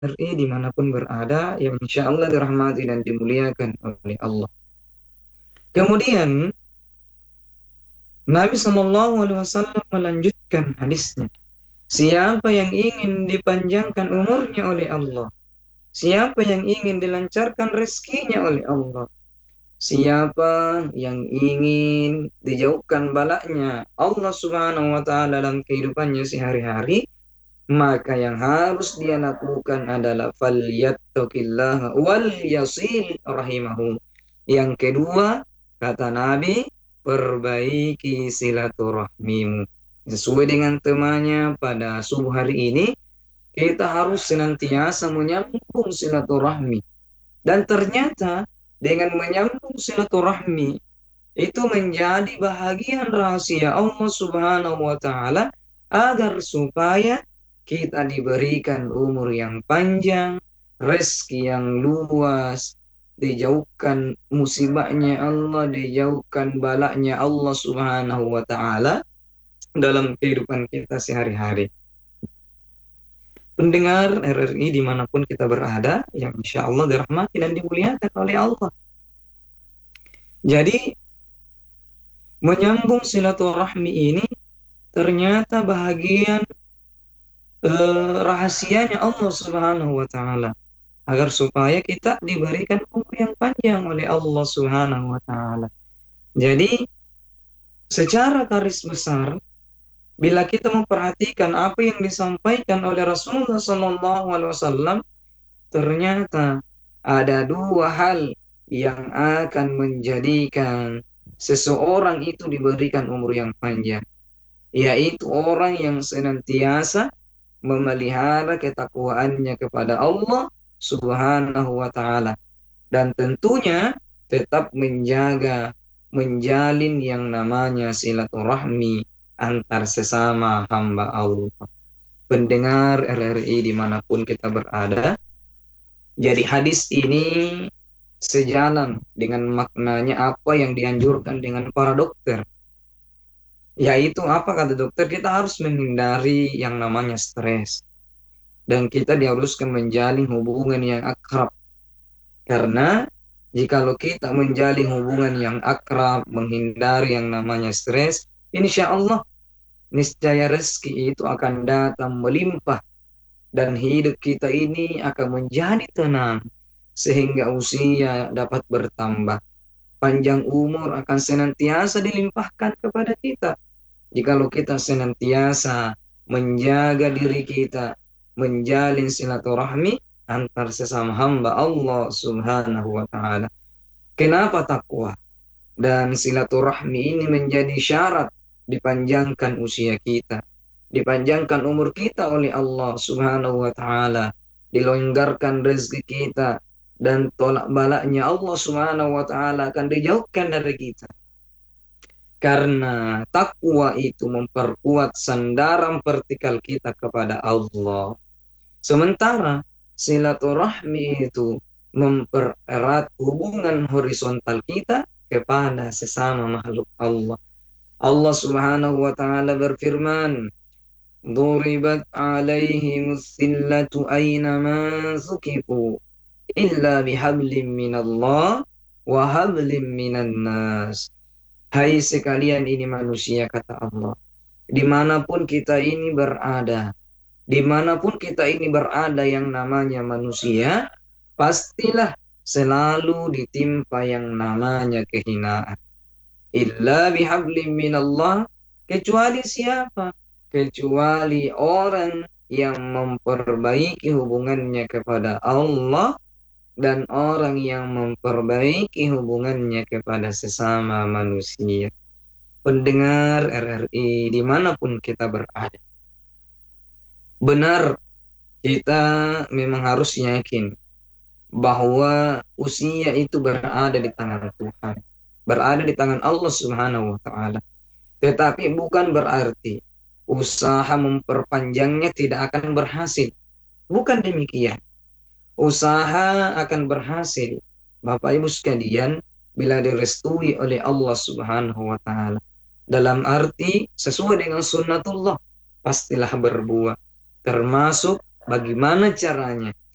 RI dimanapun berada yang insya Allah dirahmati dan dimuliakan oleh Allah. Kemudian Nabi Shallallahu Alaihi Wasallam melanjutkan hadisnya. Siapa yang ingin dipanjangkan umurnya oleh Allah, siapa yang ingin dilancarkan rezekinya oleh Allah, siapa yang ingin dijauhkan balaknya Allah Subhanahu wa taala dalam kehidupannya sehari-hari, maka yang harus dia lakukan adalah falyattaqillaha wal yasil rahimahu. Yang kedua, kata Nabi, perbaiki silaturahmimu. Sesuai dengan temanya pada subuh hari ini, kita harus senantiasa menyambung silaturahmi. Dan ternyata dengan menyambung silaturahmi itu menjadi bahagian rahasia Allah Subhanahu wa taala agar supaya kita diberikan umur yang panjang, rezeki yang luas, dijauhkan musibahnya Allah, dijauhkan balaknya Allah Subhanahu wa taala dalam kehidupan kita sehari-hari. Pendengar RRI dimanapun kita berada, yang insya Allah dirahmati dan dimuliakan oleh Allah. Jadi menyambung silaturahmi ini ternyata bahagian rahasianya Allah Subhanahu wa taala agar supaya kita diberikan umur yang panjang oleh Allah Subhanahu wa taala. Jadi secara garis besar bila kita memperhatikan apa yang disampaikan oleh Rasulullah Sallallahu Alaihi Wasallam, ternyata ada dua hal yang akan menjadikan seseorang itu diberikan umur yang panjang, yaitu orang yang senantiasa memelihara ketakwaannya kepada Allah Subhanahu wa taala dan tentunya tetap menjalin yang namanya silaturahmi antar sesama hamba Allah. Pendengar RRI dimanapun kita berada, jadi hadis ini sejalan dengan maknanya apa yang dianjurkan dengan para dokter. Yaitu apa kata dokter? Kita harus menghindari yang namanya stres. Dan kita diharuskan menjalin hubungan yang akrab. Karena jikalau kita menjalin hubungan yang akrab, menghindari yang namanya stres, insya Allah niscaya rezeki itu akan datang melimpah. Dan hidup kita ini akan menjadi tenang. Sehingga usia dapat bertambah. Panjang umur akan senantiasa dilimpahkan kepada kita. Jikalau kita senantiasa menjaga diri kita, menjalin silaturahmi antar sesama hamba Allah Subhanahu wa taala. Kenapa takwa? Dan silaturahmi ini menjadi syarat dipanjangkan usia kita, dipanjangkan umur kita oleh Allah Subhanahu wa taala, dilonggarkan rezeki kita dan tolak balaknya Allah Subhanahu wa taala akan dijauhkan dari kita. Karena takwa itu memperkuat sandaran vertikal kita kepada Allah. Sementara silaturahmi itu mempererat hubungan horizontal kita kepada sesama makhluk Allah. Allah Subhanahu wa taala berfirman, "Duribat 'alaihimus sillatu aynama sukifu illa bihablim minallah wa hablim minan nas." Hai sekalian ini manusia, kata Allah, dimanapun kita ini berada, dimanapun kita ini berada yang namanya manusia, pastilah selalu ditimpa yang namanya kehinaan. Illa bihablim minallah, kecuali siapa? Kecuali orang yang memperbaiki hubungannya kepada Allah dan orang yang memperbaiki hubungannya kepada sesama manusia. Pendengar RRI dimanapun kita berada, benar kita memang harus yakin bahwa usia itu berada di tangan Tuhan, berada di tangan Allah Subhanahu wa taala. Tetapi bukan berarti usaha memperpanjangnya tidak akan berhasil. Bukan demikian. Usaha akan berhasil, Bapak Ibu sekalian, bila direstui oleh Allah Subhanahu wa taala. Dalam arti sesuai dengan sunnatullah, pastilah berbuah. Termasuk bagaimana caranya